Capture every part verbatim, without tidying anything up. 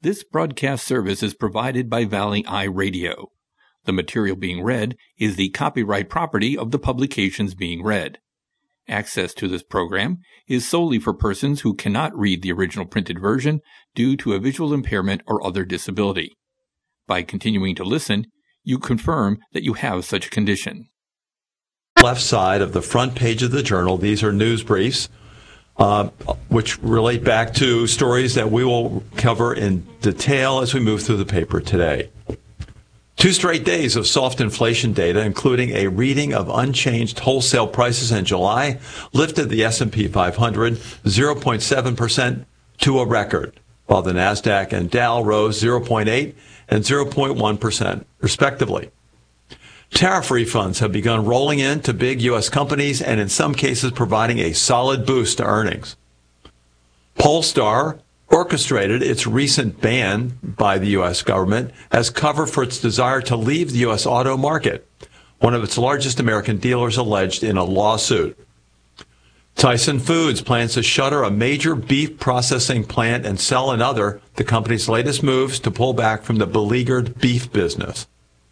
This broadcast service is provided by Valley Eye Radio. The material being read is the copyright property of the publications being read. Access to this program is solely for persons who cannot read the original printed version due to a visual impairment or other disability. By continuing to listen, you confirm that you have such a condition. Left side of the front page of the Journal, these are news briefs, uh, which relate back to stories that we will cover in detail as we move through the paper today. Two straight days of soft inflation data, including a reading of unchanged wholesale prices in July, lifted the S and P five hundred zero point seven percent to a record, while the NASDAQ and Dow rose zero point eight and zero point one percent, respectively. Tariff refunds have begun rolling in to big U S companies and in some cases providing a solid boost to earnings. Polestar orchestrated its recent ban by the U S government as cover for its desire to leave the U S auto market, one of its largest American dealers alleged in a lawsuit. Tyson Foods plans to shutter a major beef processing plant and sell another, the company's latest moves to pull back from the beleaguered beef business.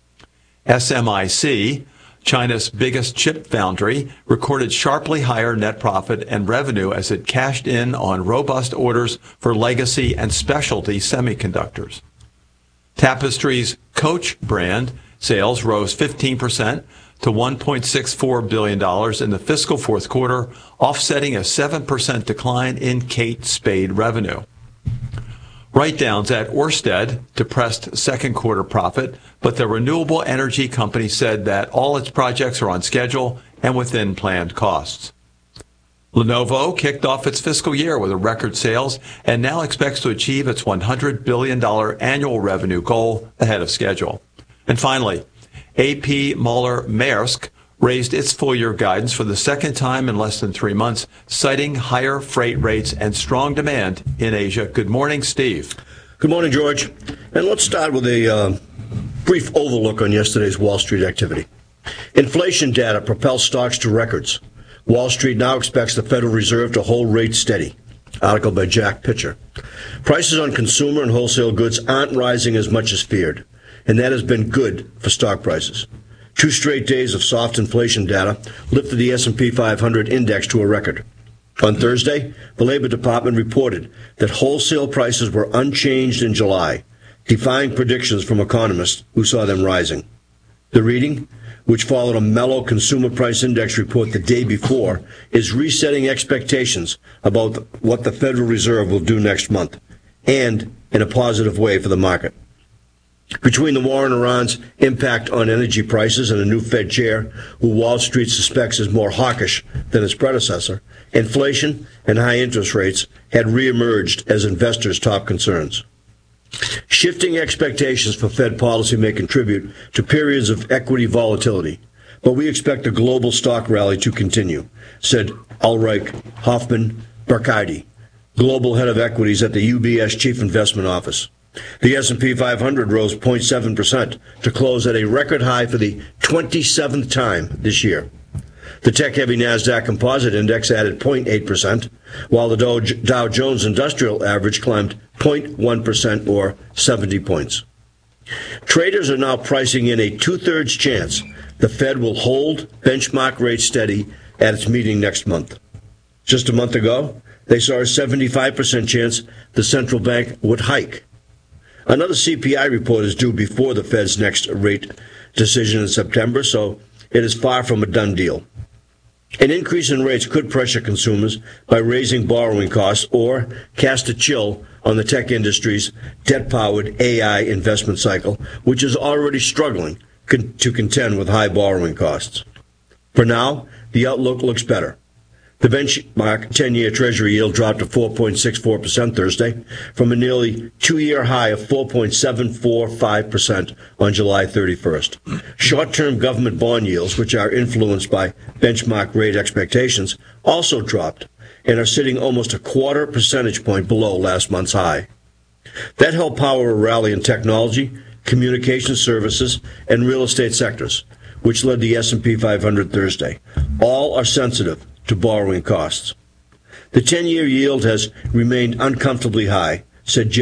S M I C, China's biggest chip foundry, recorded sharply higher net profit and revenue as it cashed in on robust orders for legacy and specialty semiconductors. Tapestry's Coach brand sales rose fifteen percent to one point six four billion dollars in the fiscal fourth quarter, offsetting a seven percent decline in Kate Spade revenue. Write-downs at Ørsted depressed second quarter profit, but the renewable energy company said that all its projects are on schedule and within planned costs. Lenovo kicked off its fiscal year with a record sales and now expects to achieve its one hundred billion dollars annual revenue goal ahead of schedule. And finally, A P Moller Maersk raised its full-year guidance for the second time in less than three months, citing higher freight rates and strong demand in Asia. Good morning, Steve. Good morning, George. And let's start with a uh, brief overlook on yesterday's Wall Street activity. Inflation data propels stocks to records. Wall Street now expects the Federal Reserve to hold rates steady. Article by Jack Pitcher. Prices on consumer and wholesale goods aren't rising as much as feared, and that has been good for stock prices. Two straight days of soft inflation data lifted the S and P five hundred index to a record. On Thursday, the Labor Department reported that wholesale prices were unchanged in July, defying predictions from economists who saw them rising. The reading, which followed a mellow consumer price index report the day before, is resetting expectations about what the Federal Reserve will do next month, and in a positive way for the market. Between the war in Iran's impact on energy prices and a new Fed chair, who Wall Street suspects is more hawkish than its predecessor, inflation and high interest rates had reemerged as investors' top concerns. Shifting expectations for Fed policy may contribute to periods of equity volatility, but we expect the global stock rally to continue, said Ulrich Hoffman Barkady, global head of equities at the U B S Chief Investment Office. The S and P five hundred rose zero point seven percent to close at a record high for the twenty-seventh time this year. The tech-heavy NASDAQ Composite Index added zero point eight percent, while the Dow, Dow Jones Industrial Average climbed zero point one percent or seventy points. Traders are now pricing in a two-thirds chance the Fed will hold benchmark rates steady at its meeting next month. Just a month ago, they saw a seventy-five percent chance the central bank would hike. Another C P I report is due before the Fed's next rate decision in September, so it is far from a done deal. An increase in rates could pressure consumers by raising borrowing costs or cast a chill on the tech industry's debt-powered A I investment cycle, which is already struggling con- to contend with high borrowing costs. For now, the outlook looks better. The benchmark ten-year Treasury yield dropped to four point six four percent Thursday from a nearly two-year high of four point seven four five percent on July thirty-first. Short-term government bond yields, which are influenced by benchmark rate expectations, also dropped and are sitting almost a quarter percentage point below last month's high. That helped power a rally in technology, communication services, and real estate sectors, which led the S and P five hundred Thursday. All are sensitive to borrowing costs. The ten-year yield has remained uncomfortably high, said Jim